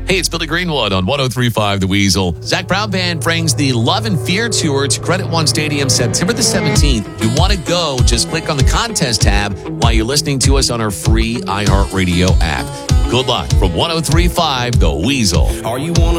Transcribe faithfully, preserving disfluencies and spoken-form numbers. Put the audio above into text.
Hey, it's Billy Greenwood on one oh three point five The Weasel. Zach Brown Band brings the Love and Fear Tour to Credit One Stadium September the seventeenth. If you want to go, just click on the contest tab while you're listening to us on our free iHeartRadio app. Good luck from one oh three point five The Weasel. Are you one of